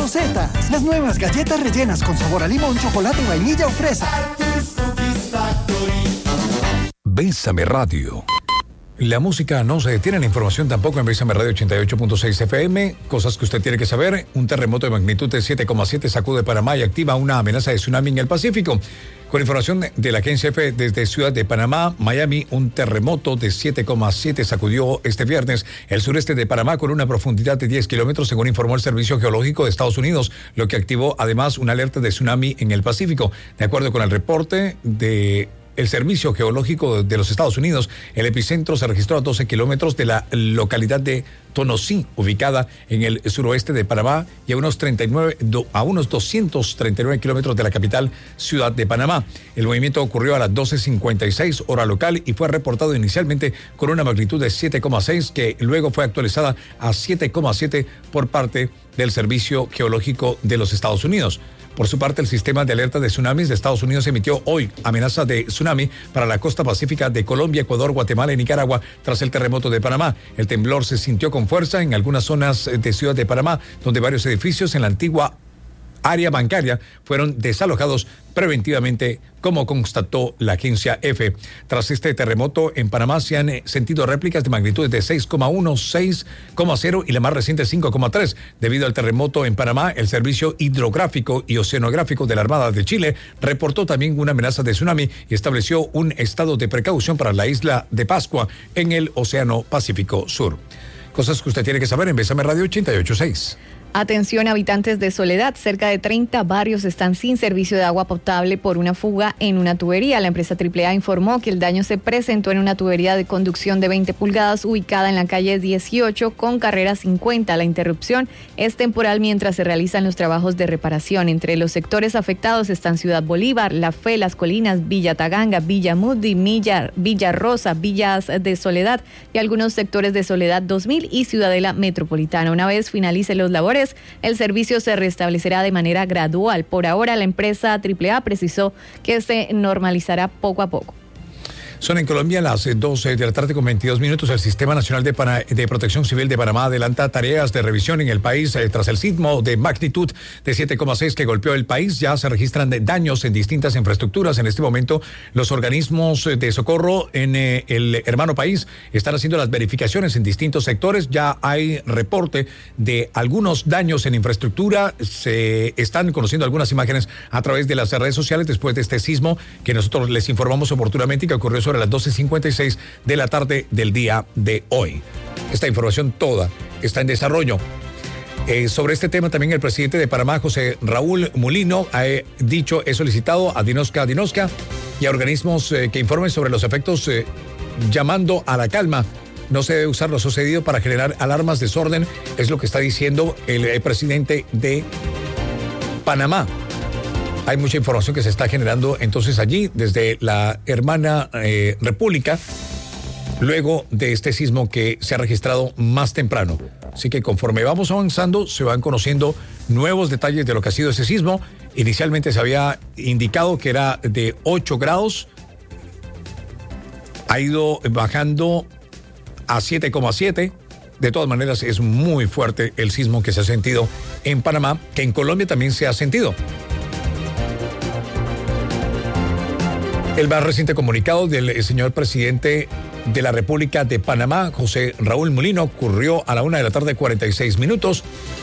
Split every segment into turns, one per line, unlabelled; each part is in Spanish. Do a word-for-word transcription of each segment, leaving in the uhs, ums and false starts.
Rosetas, las nuevas galletas rellenas con sabor a limón, chocolate, vainilla o fresa.
Bésame Radio. La música no se detiene, la información tampoco en Bésame Radio ochenta y ocho punto seis F M. Cosas que usted tiene que saber. Un terremoto de magnitud de siete coma siete sacude Panamá y activa una amenaza de tsunami en el Pacífico. Con información de la agencia F desde Ciudad de Panamá, Miami, un terremoto de siete coma siete sacudió este viernes el sureste de Panamá con una profundidad de diez kilómetros, según informó el Servicio Geológico de Estados Unidos, lo que activó además una alerta de tsunami en el Pacífico. De acuerdo con el reporte de el Servicio Geológico de los Estados Unidos, el epicentro se registró a doce kilómetros de la localidad de Tonosí, ubicada en el suroeste de Panamá, y a unos, treinta y nueve, a unos doscientos treinta y nueve kilómetros de la capital, Ciudad de Panamá. El movimiento ocurrió a las doce cincuenta y seis hora local y fue reportado inicialmente con una magnitud de siete coma seis, que luego fue actualizada a siete coma siete por parte del Servicio Geológico de los Estados Unidos. Por su parte, el sistema de alerta de tsunamis de Estados Unidos emitió hoy amenaza de tsunami para la costa pacífica de Colombia, Ecuador, Guatemala y Nicaragua tras el terremoto de Panamá. El temblor se sintió con fuerza en algunas zonas de Ciudad de Panamá, donde varios edificios en la antigua área bancaria fueron desalojados preventivamente, como constató la agencia F. Tras este terremoto en Panamá se han sentido réplicas de magnitudes de seis coma uno, seis coma cero y la más reciente cinco coma tres. Debido al terremoto en Panamá, el Servicio Hidrográfico y Oceanográfico de la Armada de Chile reportó también una amenaza de tsunami y estableció un estado de precaución para la isla de Pascua en el Océano Pacífico Sur. Cosas que usted tiene que saber en Bésame Radio ochenta y ocho punto seis.
Atención, habitantes de Soledad, cerca de treinta barrios están sin servicio de agua potable por una fuga en una tubería. La empresa Triple A informó que el daño se presentó en una tubería de conducción de veinte pulgadas ubicada en la calle dieciocho con carrera cincuenta. La interrupción es temporal mientras se realizan los trabajos de reparación. Entre los sectores afectados están Ciudad Bolívar, La Fe, Las Colinas, Villa Taganga, Villa Muddy, Villa, Villa Rosa, Villas de Soledad y algunos sectores de Soledad dos mil y Ciudadela Metropolitana. Una vez finalicen los labores, el servicio se restablecerá de manera gradual. Por ahora, la empresa Triple A precisó que se normalizará poco a poco.
Son en Colombia las doce de la tarde con veintidós minutos. El Sistema Nacional de, Pana, de Protección Civil de Panamá adelanta tareas de revisión en el país eh, tras el sismo de magnitud de siete coma seis que golpeó el país. Ya se registran daños en distintas infraestructuras. En este momento, los organismos de socorro en eh, el hermano país están haciendo las verificaciones en distintos sectores. Ya hay reporte de algunos daños en infraestructura. Se están conociendo algunas imágenes a través de las redes sociales después de este sismo que nosotros les informamos oportunamente y que ocurrió sobre las doce cincuenta y seis de la tarde del día de hoy. Esta información toda está en desarrollo. Eh, sobre este tema también el presidente de Panamá, José Raúl Mulino, ha eh, dicho, he solicitado a Dinosca Dinosca y a organismos eh, que informen sobre los efectos, eh, llamando a la calma. No se debe usar lo sucedido para generar alarmas, desorden, es lo que está diciendo el, el presidente de Panamá. Hay mucha información que se está generando entonces allí desde la hermana eh, República, luego de este sismo que se ha registrado más temprano. Así que conforme vamos avanzando, se van conociendo nuevos detalles de lo que ha sido ese sismo. Inicialmente se había indicado que era de ocho grados, ha ido bajando a siete coma siete. De todas maneras, es muy fuerte el sismo que se ha sentido en Panamá, que en Colombia también se ha sentido. El más reciente comunicado del señor presidente de la República de Panamá, José Raúl Mulino, ocurrió a la una de la tarde, cuarenta y seis minutos.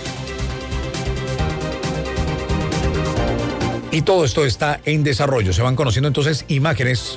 Y todo esto está en desarrollo. Se van conociendo entonces imágenes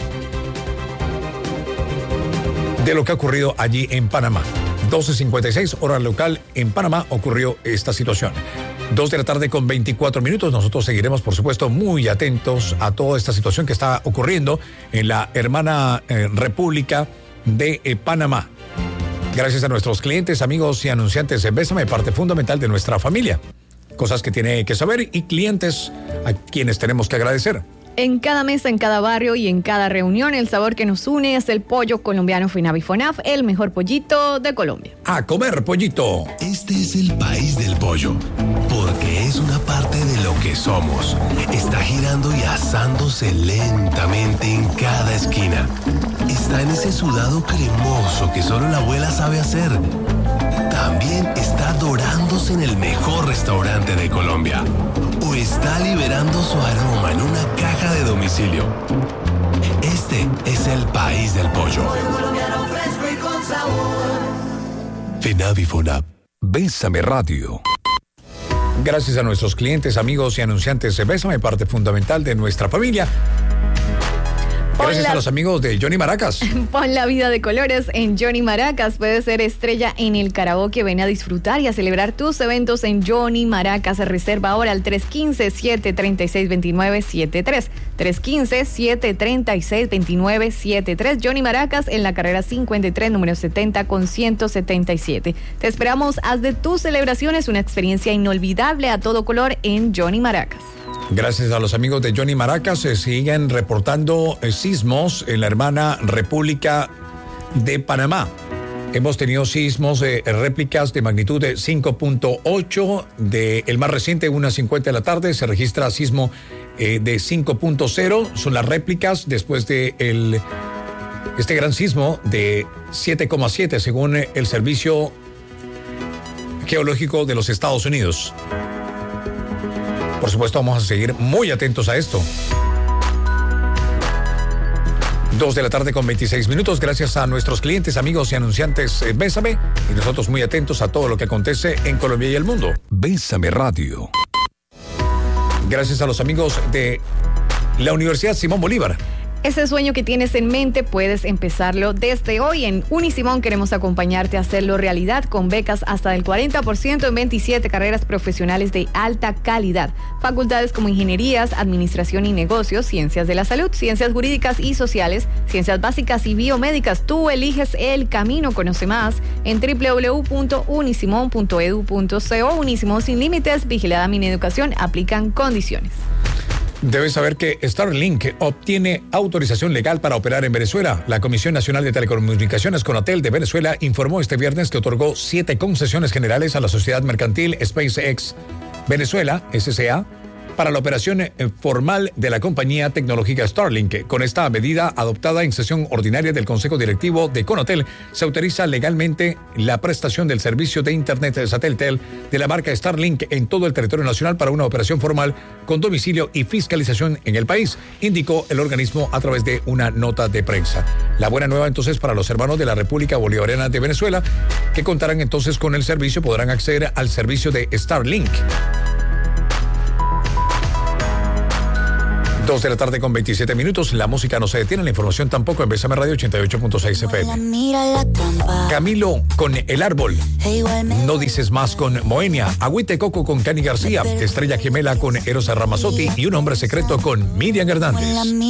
de lo que ha ocurrido allí en Panamá. doce cincuenta y seis, hora local en Panamá, ocurrió esta situación. Dos de la tarde con veinticuatro minutos. Nosotros seguiremos, por supuesto, muy atentos a toda esta situación que está ocurriendo en la hermana eh, República de eh, Panamá. Gracias a nuestros clientes, amigos y anunciantes de Bésame, parte fundamental de nuestra familia. Cosas que tiene que saber y clientes a quienes tenemos que agradecer.
En cada mesa, en cada barrio y en cada reunión, el sabor que nos une es el pollo colombiano Finavi Fonaf, el mejor pollito de Colombia.
¡A comer, pollito!
Este es el país del pollo, porque es una parte de lo que somos. Está girando y asándose lentamente en cada esquina. Está en ese sudado cremoso que solo la abuela sabe hacer. también está dorándose en el mejor restaurante de Colombia o está liberando su aroma en una caja de domicilio. Este es el país del pollo. FENAVI FONAP.
Bésame Radio. Gracias a nuestros clientes, amigos y anunciantes de Bésame, parte fundamental de nuestra familia. Gracias la, a los amigos de Johnny Maracas.
Pon la vida de colores en Johnny Maracas. Puedes ser estrella en el karaoke. Ven a disfrutar y a celebrar tus eventos en Johnny Maracas. Reserva ahora al tres uno cinco, siete tres seis, dos nueve siete tres. tres uno cinco, siete tres seis, dos nueve siete tres. Johnny Maracas en la carrera cincuenta y tres, número setenta con ciento setenta y siete. Te esperamos. Haz de tus celebraciones una experiencia inolvidable a todo color en Johnny Maracas.
Gracias a los amigos de Johnny Maracas, se siguen reportando eh, sismos en la hermana República de Panamá. Hemos tenido sismos, eh, réplicas de magnitud de cinco punto ocho, de el más reciente, una cincuenta de la tarde, se registra sismo eh, de cinco punto cero, son las réplicas después de el, este gran sismo de siete coma siete, según el Servicio Geológico de los Estados Unidos. Por supuesto, vamos a seguir muy atentos a esto. Dos de la tarde con veintiséis minutos. Gracias a nuestros clientes, amigos y anunciantes eh, Bésame. Y nosotros muy atentos a todo lo que acontece en Colombia y el mundo. Bésame Radio. Gracias a los amigos de la Universidad Simón Bolívar.
Ese sueño que tienes en mente puedes empezarlo desde hoy. En Unisimón queremos acompañarte a hacerlo realidad con becas hasta del cuarenta por ciento en veintisiete carreras profesionales de alta calidad. Facultades como ingenierías, administración y negocios, ciencias de la salud, ciencias jurídicas y sociales, ciencias básicas y biomédicas. Tú eliges el camino. Conoce más en doble u doble u doble u punto unisimón punto e d u punto co. Unisimón sin límites, vigilada Mineducación, aplican condiciones.
Debes saber que Starlink obtiene autorización legal para operar en Venezuela. La Comisión Nacional de Telecomunicaciones Conatel de Venezuela informó este viernes que otorgó siete concesiones generales a la sociedad mercantil SpaceX Venezuela, S C A, para la operación formal de la compañía tecnológica Starlink. Con esta medida adoptada en sesión ordinaria del Consejo Directivo de Conatel, se autoriza legalmente la prestación del servicio de Internet satelital de la marca Starlink en todo el territorio nacional para una operación formal con domicilio y fiscalización en el país, indicó el organismo a través de una nota de prensa. La buena nueva entonces para los hermanos de la República Bolivariana de Venezuela, que contarán entonces con el servicio, podrán acceder al servicio de Starlink. Dos de la tarde con veintisiete minutos. La música no se detiene, la información tampoco en Bésame Radio ochenta y ocho punto seis F M. Camilo con El Árbol. No dices más con Moenia. Agüite Coco con Cani García. Estrella Gemela con Eros Ramazzotti y Un Hombre Secreto con Miriam Hernández.